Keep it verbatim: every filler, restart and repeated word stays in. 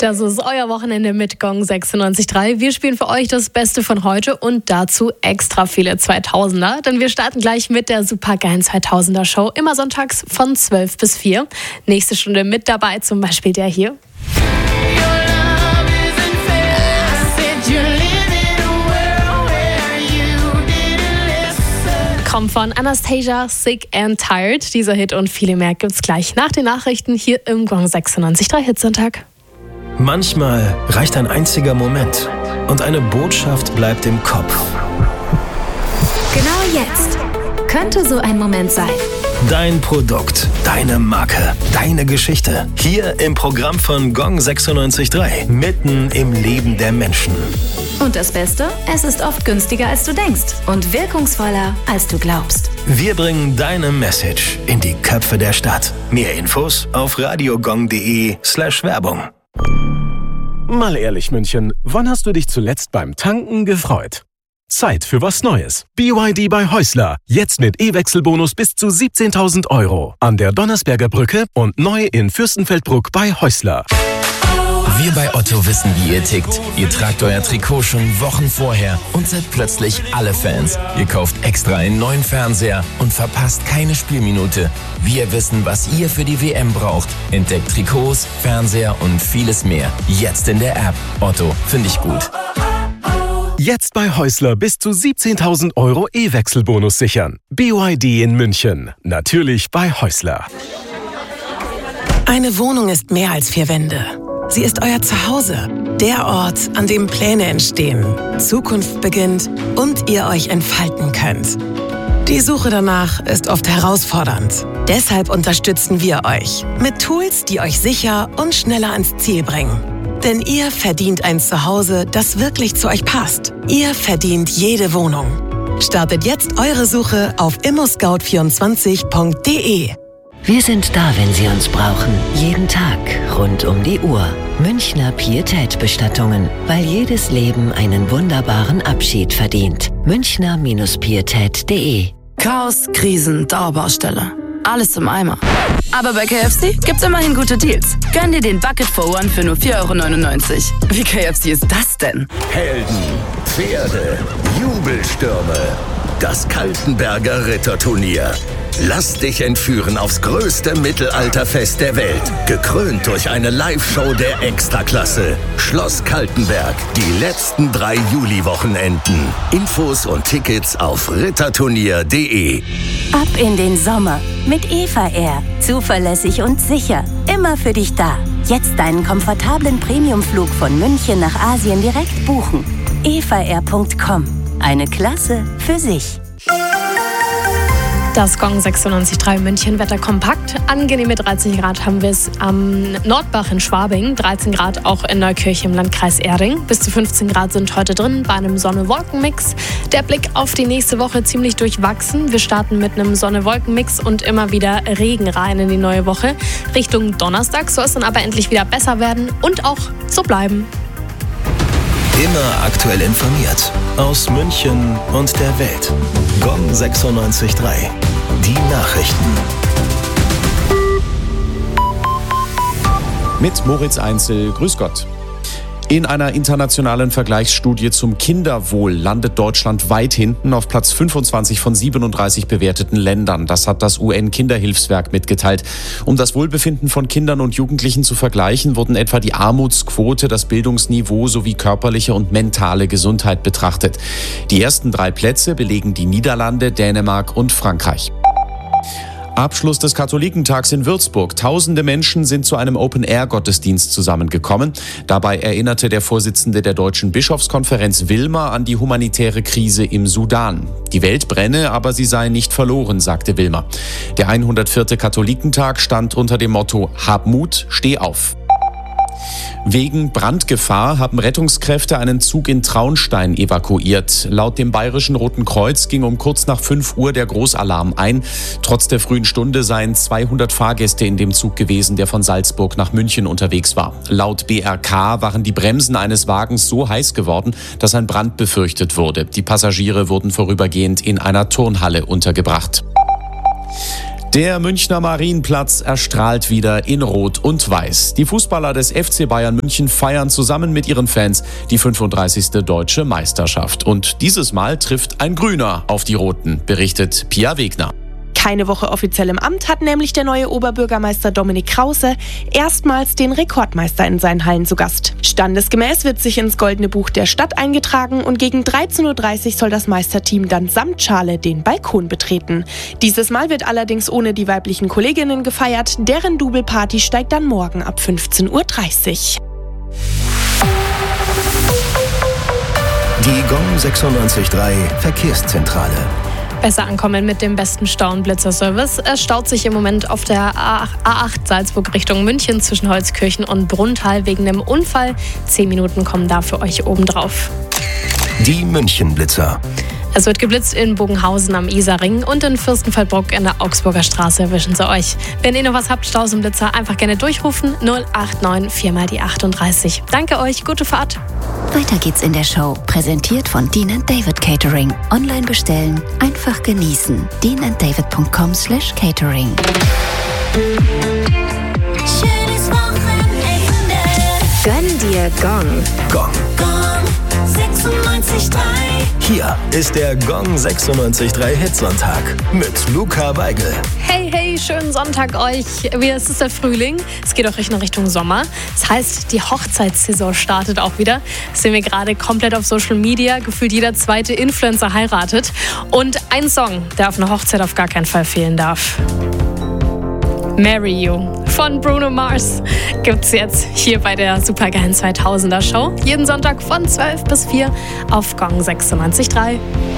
Das ist euer Wochenende mit Gong sechsundneunzig Komma drei. Wir spielen für euch das Beste von heute und dazu extra viele zweitausender. Denn wir starten gleich mit der supergeilen zweitausender Show. Immer sonntags von zwölf bis vier. Nächste Stunde mit dabei zum Beispiel der hier. Kommt von Anastasia, Sick and Tired. Dieser Hit und viele mehr gibt's gleich nach den Nachrichten hier im Gong sechsundneunzig Komma drei Hitsonntag. Manchmal reicht ein einziger Moment und eine Botschaft bleibt im Kopf. Genau jetzt könnte so ein Moment sein. Dein Produkt, deine Marke, deine Geschichte. Hier im Programm von Gong sechsundneunzig Komma drei. Mitten im Leben der Menschen. Und das Beste? Es ist oft günstiger, als du denkst und wirkungsvoller, als du glaubst. Wir bringen deine Message in die Köpfe der Stadt. Mehr Infos auf radiogong.de slash Werbung. Mal ehrlich, München, wann hast du dich zuletzt beim Tanken gefreut? Zeit für was Neues. B Y D bei Häusler. Jetzt mit E-Wechselbonus bis zu siebzehntausend Euro. An der Donnersberger Brücke und neu in Fürstenfeldbruck bei Häusler. Wir bei Otto wissen, wie ihr tickt. Ihr tragt euer Trikot schon Wochen vorher und seid plötzlich alle Fans. Ihr kauft extra einen neuen Fernseher und verpasst keine Spielminute. Wir wissen, was ihr für die W M braucht. Entdeckt Trikots, Fernseher und vieles mehr. Jetzt in der App. Otto, finde ich gut. Jetzt bei Häusler bis zu siebzehntausend Euro E-Wechselbonus sichern. B Y D in München. Natürlich bei Häusler. Eine Wohnung ist mehr als vier Wände. Sie ist euer Zuhause, der Ort, an dem Pläne entstehen, Zukunft beginnt und ihr euch entfalten könnt. Die Suche danach ist oft herausfordernd. Deshalb unterstützen wir euch mit Tools, die euch sicher und schneller ans Ziel bringen. Denn ihr verdient ein Zuhause, das wirklich zu euch passt. Ihr verdient jede Wohnung. Startet jetzt eure Suche auf immoscout vierundzwanzig punkt de. Wir sind da, wenn Sie uns brauchen. Jeden Tag, rund um die Uhr. Münchner Pietät-Bestattungen, weil jedes Leben einen wunderbaren Abschied verdient. Münchner Pietät punkt de. Chaos, Krisen, Dauerbaustelle. Alles im Eimer. Aber bei K F C gibt's immerhin gute Deals. Gönn dir den Bucket for One für nur vier Euro neunundneunzig. Wie K F C ist das denn? Helden, Pferde, Jubelstürme. Das Kaltenberger Ritterturnier. Lass dich entführen aufs größte Mittelalterfest der Welt. Gekrönt durch eine Live-Show der Extraklasse. Schloss Kaltenberg. Die letzten drei Juli-Wochenenden. Infos und Tickets auf ritterturnier punkt de. Ab in den Sommer mit Eva Air. Zuverlässig und sicher. Immer für dich da. Jetzt deinen komfortablen Premiumflug von München nach Asien direkt buchen. eva air punkt com. Eine Klasse für sich. Das Gong sechsundneunzig Komma drei München Wetter kompakt. Angenehme dreizehn Grad haben wir es am Nordbach in Schwabing. dreizehn Grad auch in Neukirch im Landkreis Erding. Bis zu fünfzehn Grad sind heute drin bei einem Sonne-Wolken-Mix. Der Blick auf die nächste Woche ziemlich durchwachsen. Wir starten mit einem Sonne-Wolken-Mix und immer wieder Regen rein in die neue Woche. Richtung Donnerstag soll es dann aber endlich wieder besser werden und auch so bleiben. Immer aktuell informiert. Aus München und der Welt. Gong sechsundneunzig Komma drei. Die Nachrichten. Mit Moritz Einzel. Grüß Gott. In einer internationalen Vergleichsstudie zum Kinderwohl landet Deutschland weit hinten auf Platz fünfundzwanzig von siebenunddreißig bewerteten Ländern. Das hat das U N-Kinderhilfswerk mitgeteilt. Um das Wohlbefinden von Kindern und Jugendlichen zu vergleichen, wurden etwa die Armutsquote, das Bildungsniveau sowie körperliche und mentale Gesundheit betrachtet. Die ersten drei Plätze belegen die Niederlande, Dänemark und Frankreich. Abschluss des Katholikentags in Würzburg. Tausende Menschen sind zu einem Open-Air-Gottesdienst zusammengekommen. Dabei erinnerte der Vorsitzende der Deutschen Bischofskonferenz Wilmer an die humanitäre Krise im Sudan. Die Welt brenne, aber sie sei nicht verloren, sagte Wilmer. Der hundertvierte Katholikentag stand unter dem Motto Hab Mut, steh auf. Wegen Brandgefahr haben Rettungskräfte einen Zug in Traunstein evakuiert. Laut dem Bayerischen Roten Kreuz ging um kurz nach fünf Uhr der Großalarm ein. Trotz der frühen Stunde seien zweihundert Fahrgäste in dem Zug gewesen, der von Salzburg nach München unterwegs war. Laut B R K waren die Bremsen eines Wagens so heiß geworden, dass ein Brand befürchtet wurde. Die Passagiere wurden vorübergehend in einer Turnhalle untergebracht. Der Münchner Marienplatz erstrahlt wieder in Rot und Weiß. Die Fußballer des F C Bayern München feiern zusammen mit ihren Fans die fünfunddreißigste Deutsche Meisterschaft. Und dieses Mal trifft ein Grüner auf die Roten, berichtet Pia Wegner. Keine Woche offiziell im Amt hat nämlich der neue Oberbürgermeister Dominik Krause erstmals den Rekordmeister in seinen Hallen zu Gast. Standesgemäß wird sich ins Goldene Buch der Stadt eingetragen und gegen dreizehn Uhr dreißig soll das Meisterteam dann samt Schale den Balkon betreten. Dieses Mal wird allerdings ohne die weiblichen Kolleginnen gefeiert. Deren Double-Party steigt dann morgen ab fünfzehn Uhr dreißig. Die Gong sechsundneunzig Komma drei Verkehrszentrale. Besser ankommen mit dem besten Stau- und Blitzerservice. Es staut sich im Moment auf der A acht Salzburg Richtung München zwischen Holzkirchen und Brunnthal wegen dem Unfall. Zehn Minuten kommen da für euch obendrauf. Die München-Blitzer. Es wird geblitzt in Bogenhausen am Isarring und in Fürstenfeldbruck in der Augsburger Straße erwischen sie euch. Wenn ihr noch was habt, Staus und Blitzer, einfach gerne durchrufen. null acht neun vier mal die achtunddreißig. Danke euch, gute Fahrt. Weiter geht's in der Show. Präsentiert von Dean and David Catering. Online bestellen, einfach genießen. dean and david punkt com slash catering. Schönes Wochenende. Gönn dir Gong. Gong. Gong sechsundneunzig Komma drei. Hier ist der Gong sechsundneunzig Komma drei Hitsonntag mit Luca Weigel. Hey, hey, schönen Sonntag euch. Wie, es ist der Frühling, es geht auch in Richtung Sommer. Das heißt, die Hochzeitssaison startet auch wieder. Das sehen wir gerade komplett auf Social Media. Gefühlt jeder zweite Influencer heiratet. Und ein Song, der auf einer Hochzeit auf gar keinen Fall fehlen darf. Marry You von Bruno Mars gibt's jetzt hier bei der Supergeilen zweitausender Show. Jeden Sonntag von zwölf bis vier auf Gong sechsundneunzig Komma drei.